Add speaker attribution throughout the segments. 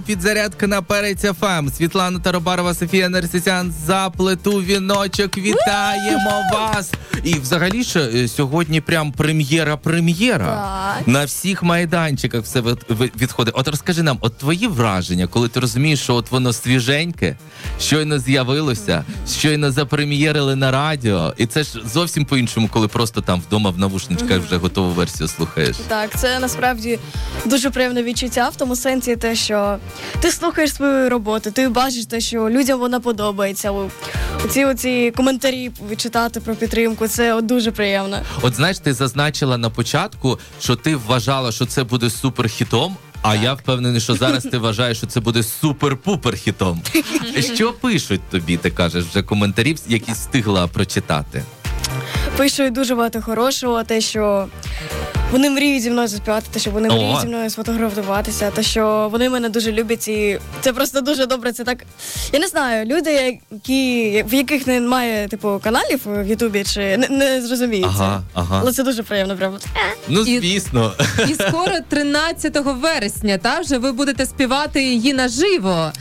Speaker 1: Підзарядка на Перець ФМ. Світлана Таробарова, Софія Нерсесян за плиту віночок. Вітаємо вас! І взагалі ж сьогодні прям прем'єра.
Speaker 2: Так.
Speaker 1: На всіх майданчиках все відходить. От розкажи нам, от твої враження, коли ти розумієш, що от воно свіженьке, щойно з'явилося, щойно запрем'єрили на радіо. І це ж зовсім по-іншому, коли просто там вдома в навушничках вже готову версію слухаєш.
Speaker 2: Так, це насправді дуже приємне відчуття в тому сенсі те, що ти слухаєш свою роботу, ти бачиш те, що людям вона подобається. Оці коментарі читати про підтримку, це дуже приємно.
Speaker 1: От знаєш, ти зазначила на початку, що ти вважала, що це буде суперхітом, а я впевнений, що зараз ти вважаєш, що це буде супер-пупер хітом. Що пишуть тобі, ти кажеш, вже коментарів, які встигла прочитати?
Speaker 2: Пишуть дуже багато хорошого, те, що вони мріють зі мною заспівати, те, що вони мріють зі мною сфотографуватися, те, що вони мене дуже люблять, і це просто дуже добре. Це так, я не знаю, люди, в яких немає каналів в Ютубі, чи не зрозуміють це. Але це дуже приємно, прямо.
Speaker 1: Ну, звісно.
Speaker 3: І скоро 13 вересня, вже ви будете співати її наживо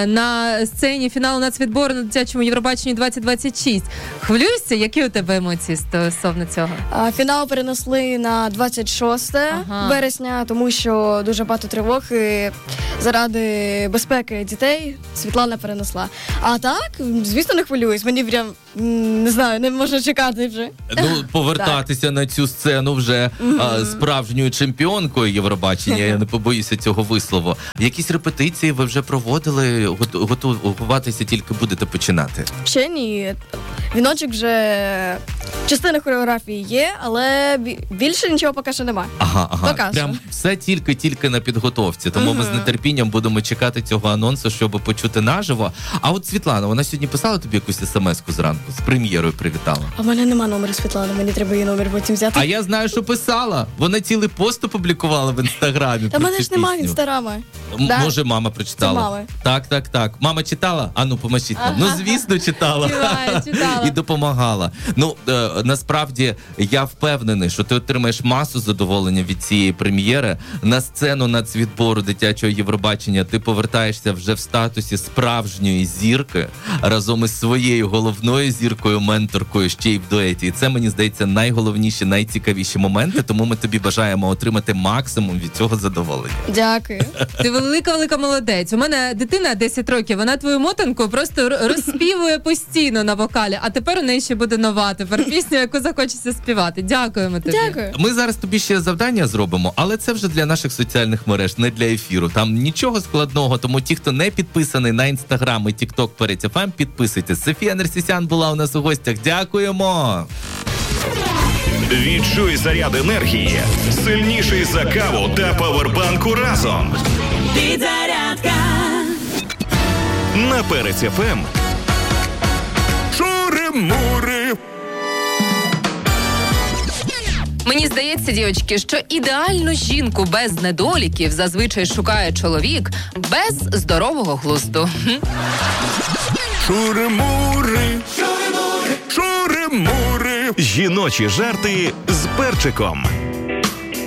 Speaker 3: на сцені фіналу нацвідбору на дитячому Євробаченні 2026. Хвилюєшся? Які у тебе емоції стосовно цього?
Speaker 2: Фінал перенесли на 26 вересня, тому що дуже багато тривог, і заради безпеки дітей Світлана перенесла. А так, звісно, не хвилююсь. Мені прям, не знаю, не можна чекати вже.
Speaker 1: Ну, повертатися на цю сцену вже справжньою чемпіонкою Євробачення, я не побоюся цього вислову. Якісь репетиції ви вже проводили? Готуватися тільки будете починати?
Speaker 2: Ще ні. Віночок вже... Частина хореографії є, але більше нічого поки що немає.
Speaker 1: Ага. Прям все тільки на підготовці. Тому ми з нетерпінням будемо чекати цього анонсу, щоб почути наживо. А от Світлана, вона сьогодні писала тобі якусь смс-ку зранку? З прем'єрою привітала?
Speaker 2: А в мене нема номеру Світлани, мені треба її номер потім взяти.
Speaker 1: А я знаю, що писала. Вона цілий пост опублікувала в Інстаграмі.
Speaker 2: Та в мене ж немає Інстаграма.
Speaker 1: Може, мама прочитала?
Speaker 2: Це мами.
Speaker 1: Так. Мама читала? А ну, поможіть нам. Ну, звісно, читала.
Speaker 3: Читала.
Speaker 1: І допомагала. Ну, насправді, я впевнений, що ти отримаєш масу задоволення від цієї прем'єри. На сцену нацвідбору дитячого Євробачення ти повертаєшся вже в статусі справжньої зірки разом із своєю головною зіркою, менторкою, ще й в дуеті. І це, мені здається, найголовніші, найцікавіші моменти, тому ми тобі бажаємо отримати максимум від цього задоволення.
Speaker 2: Дякую.
Speaker 3: Ти велика молодець. У мене дитина 10 років, вона твою мотанку просто розспівує постійно на вокалі, а тепер у неї ще буде нова, тепер пісня, яку захочеться співати. Дякуємо тобі.
Speaker 2: Дякую.
Speaker 1: Ми зараз тобі ще завдання зробимо, але це вже для наших соціальних мереж, не для ефіру. Там нічого складного, тому ті, хто не підписаний на Інстаграм і Тікток Перець ФМ, підписуйтесь. Софія Нерсесян була у нас у гостях. Дякуємо!
Speaker 4: Відчуй заряд енергії, сильніший за каву та павербанку разом.
Speaker 5: Підзарядка
Speaker 4: На Перець ФМ. Шури-мури.
Speaker 3: Мені здається, дівчатки, що ідеальну жінку без недоліків зазвичай шукає чоловік без здорового глузду.
Speaker 4: Шури-мури. Шури-мури. Жіночі жарти з перчиком.